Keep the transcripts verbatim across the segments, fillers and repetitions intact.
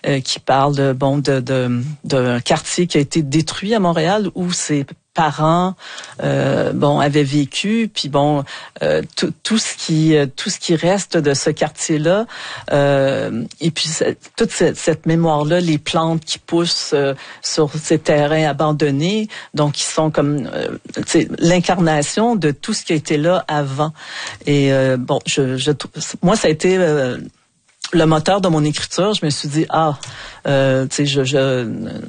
euh, qui parle de bon de de d'un quartier qui a été détruit à Montréal où ses parents euh, bon avaient vécu, puis bon euh, tout, tout ce qui tout ce qui reste de ce quartier-là, euh, et puis toute cette, cette mémoire-là, les plantes qui poussent euh, sur ces terrains abandonnés, donc qui sont comme euh, l'incarnation de tout ce qui a été là avant. Et euh, bon, je, je moi ça a été euh, le moteur de mon écriture. Je me suis dit ah, euh, tu sais, je, je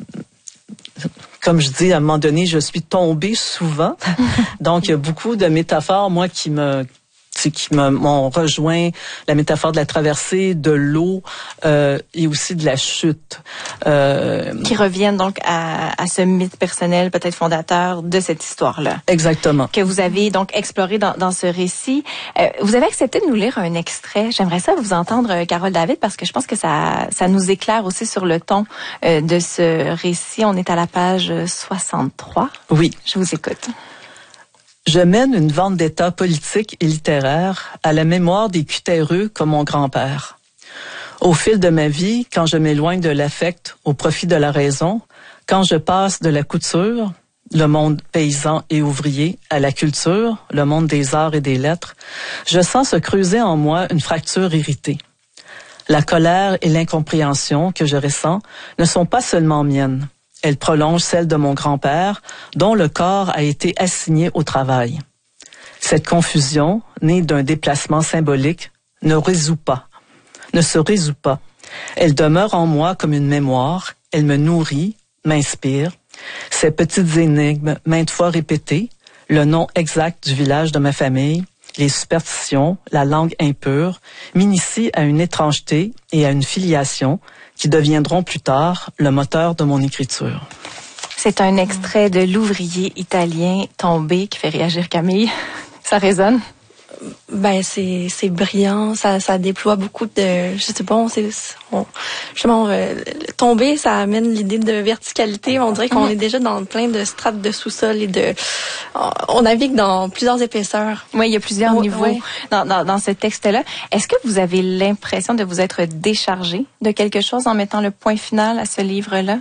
comme je dis, à un moment donné, je suis tombée souvent. Donc, il y a beaucoup de métaphores, moi, qui me qui m'ont rejoint, la métaphore de la traversée, de l'eau euh, et aussi de la chute. Euh, qui reviennent donc à, à ce mythe personnel, peut-être fondateur de cette histoire-là. Exactement. Que vous avez donc exploré dans, dans ce récit. Euh, vous avez accepté de nous lire un extrait. J'aimerais ça vous entendre, Carole David, parce que je pense que ça, ça nous éclaire aussi sur le ton euh, de ce récit. On est à la page soixante-trois. Oui. Je vous écoute. Je mène une vendetta politique et littéraire à la mémoire des cutéreux comme mon grand-père. Au fil de ma vie, quand je m'éloigne de l'affect au profit de la raison, quand je passe de la couture, le monde paysan et ouvrier, à la culture, le monde des arts et des lettres, je sens se creuser en moi une fracture irritée. La colère et l'incompréhension que je ressens ne sont pas seulement miennes. Elle prolonge celle de mon grand-père, dont le corps a été assigné au travail. Cette confusion, née d'un déplacement symbolique, ne résout pas, ne se résout pas. Elle demeure en moi comme une mémoire, elle me nourrit, m'inspire. Ces petites énigmes, maintes fois répétées, le nom exact du village de ma famille, les superstitions, la langue impure, m'initient à une étrangeté et à une filiation qui deviendront plus tard le moteur de mon écriture. C'est un extrait de L'ouvrier italien tombé qui fait réagir Camille. Ça résonne? Ben c'est c'est brillant, ça ça déploie beaucoup de, je sais pas, c'est on, justement euh, tomber, ça amène l'idée de verticalité. On dirait qu'on est déjà dans plein de strates de sous-sol et de on navigue dans plusieurs épaisseurs. Oui, il y a plusieurs oui, niveaux oui. Dans, dans dans ce texte-là. Est-ce que vous avez l'impression de vous être déchargé de quelque chose en mettant le point final à ce livre-là?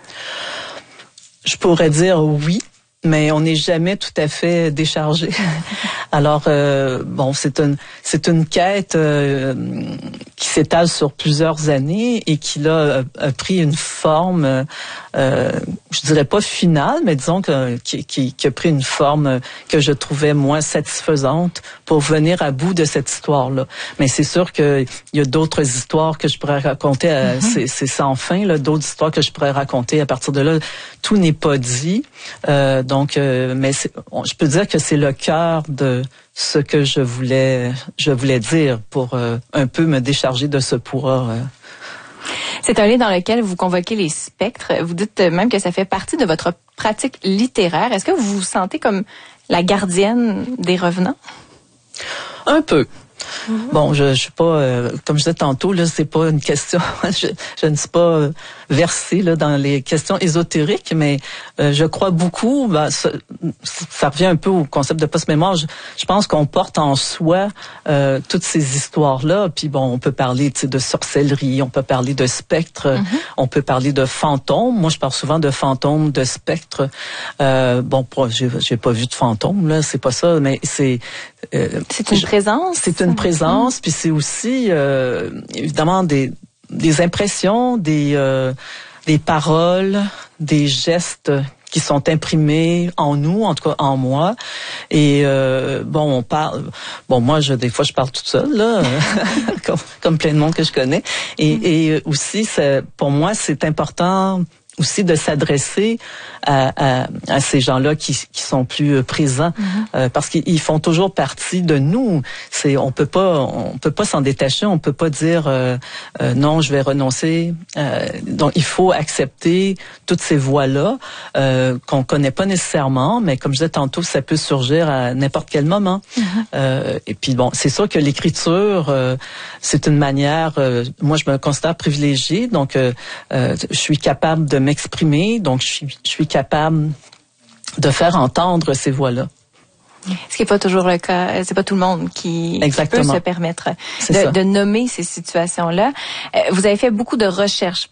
Je pourrais dire oui. Mais on n'est jamais tout à fait déchargé. Alors euh, bon, c'est une c'est une quête euh, qui s'étale sur plusieurs années et qui là a, a pris une forme, euh, je dirais pas finale, mais disons que qui, qui, qui a pris une forme que je trouvais moins satisfaisante pour venir à bout de cette histoire-là. Mais c'est sûr que il y a d'autres histoires que je pourrais raconter. À, mm-hmm. c'est, c'est sans fin là, d'autres histoires que je pourrais raconter à partir de là. Tout n'est pas dit. Euh, Donc, euh, mais c'est, je peux dire que c'est le cœur de ce que je voulais, je voulais dire pour euh, un peu me décharger de ce poids. Euh. C'est un livre dans lequel vous convoquez les spectres. Vous dites même que ça fait partie de votre pratique littéraire. Est-ce que vous vous sentez comme la gardienne des revenants? Un peu. Mm-hmm. Bon, je, je suis pas, euh, comme je disais tantôt, là, c'est pas une question. je, je ne suis pas euh, versée là dans les questions ésotériques, mais euh, je crois beaucoup. Ben, ça, ça revient un peu au concept de post-mémoire. Je, je pense qu'on porte en soi euh, toutes ces histoires-là. Puis bon, on peut parler, tu sais, de sorcellerie, on peut parler de spectres, mm-hmm. on peut parler de fantômes. Moi, je parle souvent de fantômes, de spectres. Euh, bon, j'ai, j'ai pas vu de fantômes là, c'est pas ça, mais c'est. Euh, c'est une je, présence. C'est une présence, mmh. puis c'est aussi euh, évidemment des des impressions, des euh, des paroles, des gestes qui sont imprimés en nous, en tout cas en moi. Et euh, bon, on parle. Bon, moi, je des fois, je parle toute seule là, comme, comme plein de monde que je connais. Et, mmh. et aussi, c'est, pour moi, c'est important aussi de s'adresser à, à, à ces gens-là qui, qui sont plus présents, mm-hmm. euh, parce qu'ils font toujours partie de nous. C'est, on peut pas, on peut pas s'en détacher. On peut pas dire euh, euh, non, je vais renoncer. Euh, donc, il faut accepter toutes ces voix-là euh, qu'on connaît pas nécessairement, mais comme je disais tantôt, ça peut surgir à n'importe quel moment. Mm-hmm. Euh, et puis bon, c'est sûr que l'écriture, euh, c'est une manière. Euh, moi, je me considère privilégiée, donc euh, euh, je suis capable de m'exprimer, donc je suis, je suis capable de faire entendre ces voix-là. Ce qui n'est pas toujours le cas, c'est pas tout le monde qui, qui peut se permettre de, de nommer ces situations-là. Vous avez fait beaucoup de recherches